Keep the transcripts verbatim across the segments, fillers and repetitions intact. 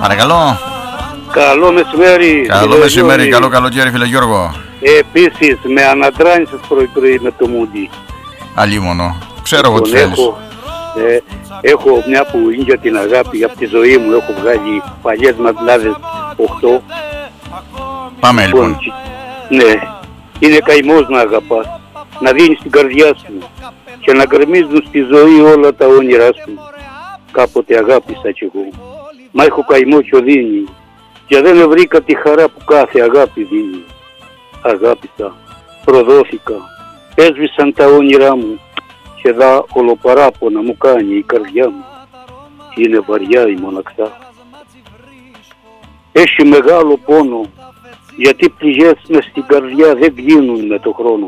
Παρακαλώ. Καλό μεσημέρι. Καλό μεσημέρι, καλό καλοκαίρι, φίλε Γιώργο. Επίσης με ανατράνησες πρωί-πρωί με το Μούντι. Αλίμονο. Ξέρω εγώ τι θέλεις. Έχω, ε, έχω μια που είναι για την αγάπη, από τη ζωή μου έχω βγάλει παλιές μαντλάδες οκτώ. Πάμε λοιπόν. Ναι, είναι καημός να αγαπάς, να δίνεις την καρδιά σου και να γκρεμίζουν στη ζωή όλα τα όνειρά σου. Κάποτε αγάπησα κι εγώ, μα έχω καημό κι οδύνη και δεν βρήκα τη χαρά που κάθε αγάπη δίνει. Αγάπησα, προδόθηκα, έσβησαν τα όνειρά μου και δα ολοπαράπονα μου κάνει η καρδιά μου. Είναι βαριά η μοναξιά. Έχει μεγάλο πόνο, γιατί πληγές μες στην καρδιά δεν βγαίνουν με το χρόνο.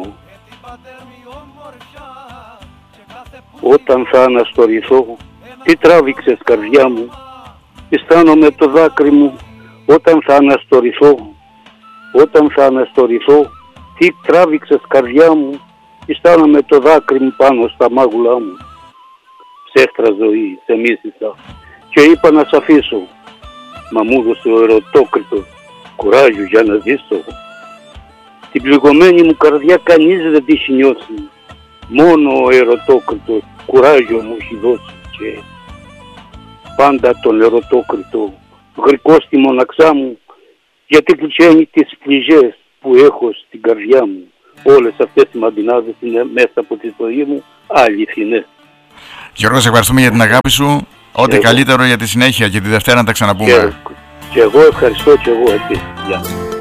Όταν θα αναστορηθώ, τι τράβηξες καρδιά μου, αισθάνομαι το δάκρυ μου. Όταν θα αναστορηθώ, όταν θα αναστορηθώ, τι τράβηξες καρδιά μου, αισθάνομαι το δάκρυ μου πάνω στα μάγουλά μου. Ψεύτρα ζωή, σε μίσησα και είπα να σ' αφήσω, μα μου έδωσε ο ερωτόκριτος κουράγιο για να ζήσω. Την πληγωμένη μου καρδιά κανείς δεν τη έχει νιώσει, μόνο ο ερωτόκριτος κουράγιο μου έχει δώσει. Και πάντα τον ερωτόκριτο γρικό στη μοναξά μου, γιατί κλεισένει τις πληγές που έχω στην καρδιά μου. Όλες αυτές οι μαντινάδες είναι μέσα από τη ζωή μου αληθινές. Γιώργο, σε ευχαριστούμε για την αγάπη σου. Ό,τι καλύτερο για τη συνέχεια και τη Δευτέρα να τα ξαναπούμε. Και, και εγώ ευχαριστώ και εγώ επίσης. Γεια.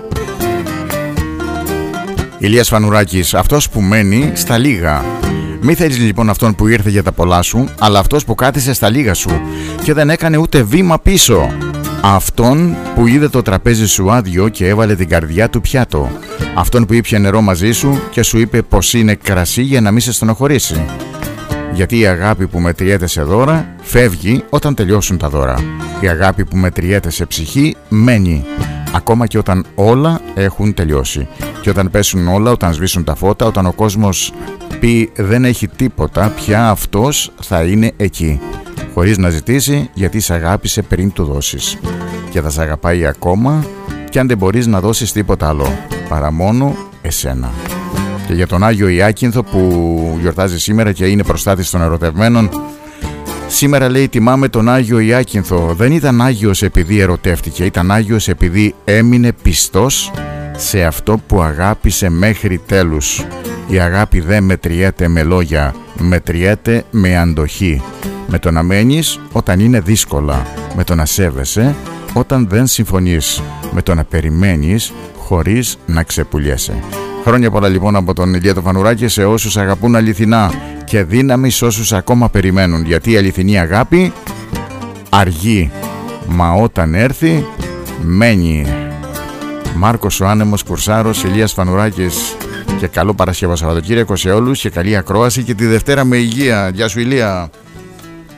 Ηλίας Φανουράκης, αυτός που μένει στα λίγα. Μη θέλεις λοιπόν αυτόν που ήρθε για τα πολλά σου, αλλά αυτός που κάθισε στα λίγα σου και δεν έκανε ούτε βήμα πίσω. Αυτόν που είδε το τραπέζι σου άδειο και έβαλε την καρδιά του πιάτο. Αυτόν που ήπια νερό μαζί σου και σου είπε πως είναι κρασί για να μην σε στενοχωρήσει. Γιατί η αγάπη που μετριέται σε δώρα φεύγει όταν τελειώσουν τα δώρα. Η αγάπη που μετριέται σε ψυχή μένει, ακόμα και όταν όλα έχουν τελειώσει. Και όταν πέσουν όλα, όταν σβήσουν τα φώτα, όταν ο κόσμος πει δεν έχει τίποτα, πια αυτός θα είναι εκεί. Χωρίς να ζητήσει, γιατί σε αγάπησε πριν του δώσεις. Και θα σε αγαπάει ακόμα και αν δεν μπορείς να δώσεις τίποτα άλλο, παρά μόνο εσένα. Και για τον Άγιο Ιάκυνθο που γιορτάζει σήμερα και είναι προστάτης των ερωτευμένων, σήμερα λέει τιμάμε τον Άγιο Ιάκυνθο. Δεν ήταν Άγιος επειδή ερωτεύτηκε, ήταν Άγιος επειδή έμεινε πιστός σε αυτό που αγάπησε μέχρι τέλους. Η αγάπη δεν μετριέται με λόγια, μετριέται με αντοχή. Με το να μένεις όταν είναι δύσκολα, με το να σέβεσαι όταν δεν συμφωνείς, με το να περιμένεις χωρίς να ξεπουλιέσαι. Χρόνια πολλά λοιπόν από τον Ηλία το Φανουράκη σε όσους αγαπούν αληθινά και δύναμη σε όσους ακόμα περιμένουν, γιατί η αληθινή αγάπη αργεί, μα όταν έρθει μένει. Μάρκος ο Άνεμος Κουρσάρος, Ηλίας Φανουράκης, και καλό Παρασκευό Σαββατοκύριακο σε όλους και καλή ακρόαση και τη Δευτέρα με υγεία. Γεια σου Ηλία.